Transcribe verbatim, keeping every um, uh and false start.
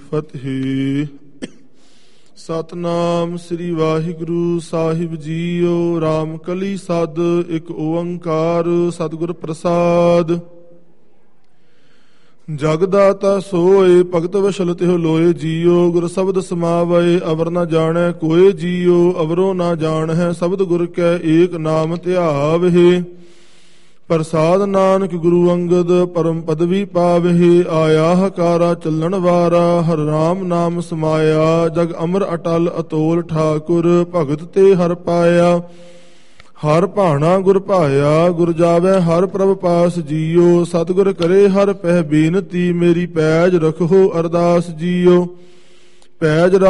ਫਤਿਹ। ਸਤਨਾਮ ਸ੍ਰੀ ਵਾਹਿਗੁਰੂ ਸਾਹਿਬ JIO. Ram ਕਲੀ ਸਦ ਇੱਕ ਓੰਕਾਰ ਸਤਿਗੁਰ ਪ੍ਰਸਾਦ। ਜਗਦਾਤਾ ਸੋਏ ਭਗਤ ਵਸ਼ਲ ਤਿਹੁ ਲੋਏ ਜੀਓ। ਗੁਰ ਸ਼ਬਦ ਸਮਾਵੈ ਅਵਰ ਨ ਜਾਣੈ ਕੋਇ ਜੀਓ। ਅਵਰੋ ਨ ਜਾਣਹਿ ਸ਼ਬਦ ਗੁਰ ਕੈ ਏਕ ਨਾਮ ਧਿਆਵਹਿ। ਪ੍ਰਸਾਦ ਨਾਨਕ ਗੁਰੂ ਅੰਗਦ ਪਰਮ ਪਦਵੀ ਪਾਵਹਿ। ਆਇਆ ਹਕਾਰਾ ਚੱਲਣ ਵਾਰਾ ਹਰਿ ਰਾਮ ਨਾਮ ਸਮਾਇਆ। ਜਗ ਅਮਰ ਅਟਲ ਅਤੋਲ ਠਾਕੁਰ ਭਗਤ ਤੇ ਹਰਿ ਪਾਇਆ। ਹਰ ਭਾਣਾ ਗੁਰ ਭਾਇਆ ਗੁਰ ਜਾਵੈ ਹਰ ਪ੍ਰਭ ਪਾਸ ਜੀਓ। ਸਤਿਗੁਰ ਕਰੇ ਹਰ ਪਹਿ ਬੇਨਤੀ ਮੇਰੀ ਪੈਜ ਰਖੋ ਅਰਦਾਸ ਜੀਓ। ਪੈਜ